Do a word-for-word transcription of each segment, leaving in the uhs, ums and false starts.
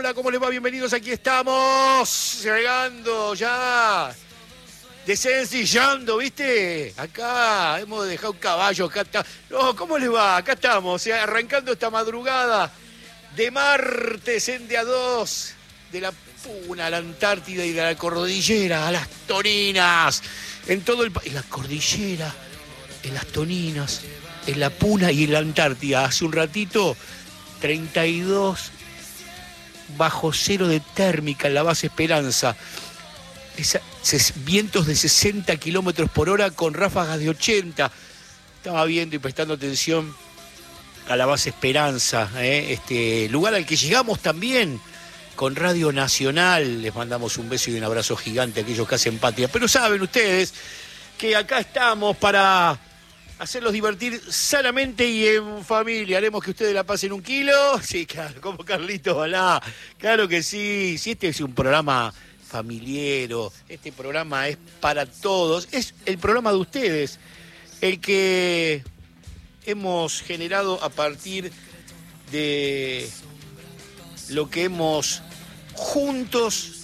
hola, ¿cómo les va? Bienvenidos, aquí estamos, llegando ya, desencillando, ¿viste? Acá, hemos dejado un caballo, acá está. No, ¿cómo les va? Acá estamos, eh, arrancando esta madrugada de martes en día dos, de la Puna a la Antártida y de la cordillera a las Toninas, en todo el país, en la cordillera, en las Toninas, en la Puna y en la Antártida. Hace un ratito, treinta y dos bajo cero de térmica en la base Esperanza. Esa, ses, vientos de sesenta kilómetros por hora con ráfagas de ochenta. Estaba viendo y prestando atención a la base Esperanza, ¿eh? Este lugar al que llegamos también con Radio Nacional. Les mandamos un beso y un abrazo gigante a aquellos que hacen patria. Pero saben ustedes que acá estamos para hacerlos divertir sanamente y en familia. Haremos que ustedes la pasen un kilo. Sí, claro, como Carlitos Balá. Claro que sí. Si este es un programa familiero, este programa es para todos. Es el programa de ustedes, el que hemos generado a partir de lo que hemos juntos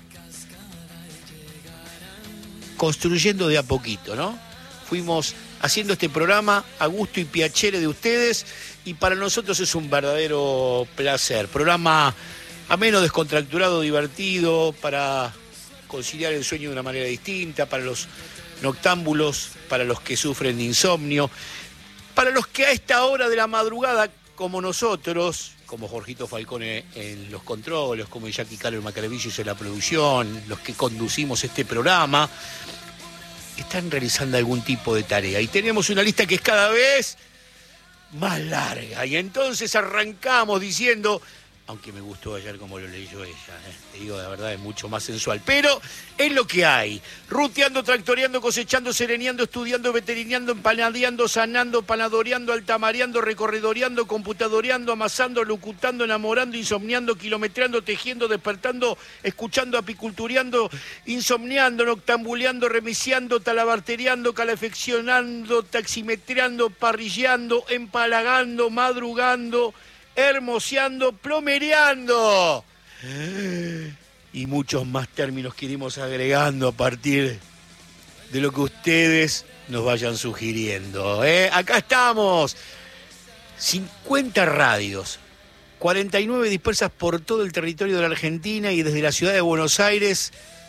construyendo de a poquito, ¿no? Fuimos haciendo este programa a gusto y piacere de ustedes y para nosotros es un verdadero placer. Programa ameno, descontracturado, divertido, para conciliar el sueño de una manera distinta, para los noctámbulos, para los que sufren de insomnio, para los que a esta hora de la madrugada, como nosotros, como Jorgito Falcone en los controles, como Jackie Calo en Macaravillos en la producción, los que conducimos este programa, están realizando algún tipo de tarea. Y tenemos una lista que es cada vez más larga. Y entonces arrancamos diciendo, aunque me gustó ayer como lo leyó ella, ¿eh? Te digo, de verdad es mucho más sensual, pero es lo que hay. Ruteando, tractoreando, cosechando, sereneando, estudiando, veterineando, empanadeando, sanando, panadoreando, altamareando, recorredoreando, computadoreando, amasando, locutando, enamorando, insomniando, kilometreando, tejiendo, despertando, escuchando, apicultureando, insomniando, noctambuleando, remisiando, talabartereando, calefaccionando, taximetreando, parrilleando, empalagando, madrugando, hermoseando, plomereando y muchos más términos que iremos agregando a partir de lo que ustedes nos vayan sugiriendo, ¿eh? Acá estamos, cincuenta radios, cuarenta y nueve dispersas por todo el territorio de la Argentina y desde la ciudad de Buenos Aires,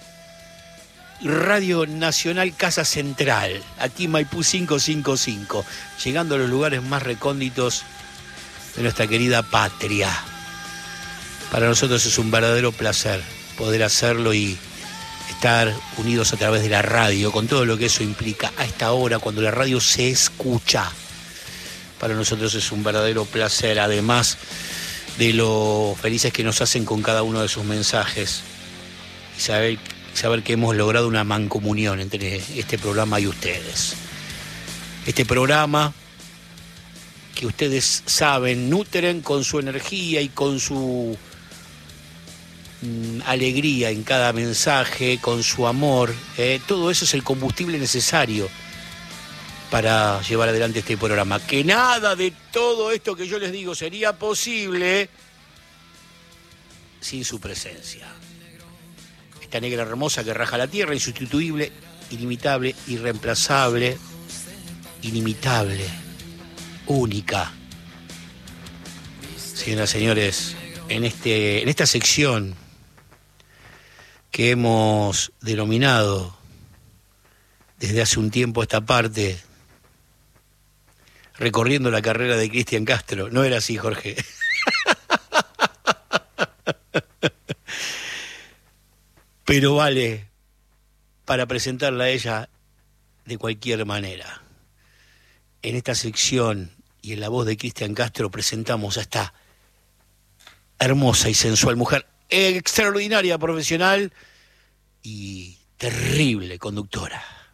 Radio Nacional Casa Central, aquí Maipú quinientos cincuenta y cinco, llegando a los lugares más recónditos de nuestra querida patria. Para nosotros es un verdadero placer poder hacerlo y estar unidos a través de la radio, con todo lo que eso implica a esta hora, cuando la radio se escucha. Para nosotros es un verdadero placer, además de lo felices que nos hacen con cada uno de sus mensajes, y saber, saber que hemos logrado una mancomunión entre este programa y ustedes. Este programa que ustedes saben, nutren con su energía y con su mm, alegría en cada mensaje, con su amor, eh, todo eso es el combustible necesario para llevar adelante este programa. Que nada de todo esto que yo les digo sería posible sin su presencia. Esta negra hermosa que raja la tierra, insustituible, ilimitable, irreemplazable, inimitable, única. Señoras y señores, en, este, en esta sección que hemos denominado desde hace un tiempo esta parte, recorriendo la carrera de Cristian Castro. No era así, Jorge. Pero vale para presentarla a ella de cualquier manera. En esta sección y en la voz de Cristian Castro presentamos a esta hermosa y sensual mujer, extraordinaria profesional y terrible conductora.